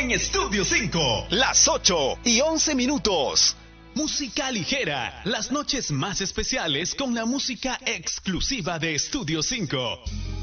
en Estudio 5. Las 8:11. Música ligera, las noches más especiales con la música exclusiva de Estudio 5.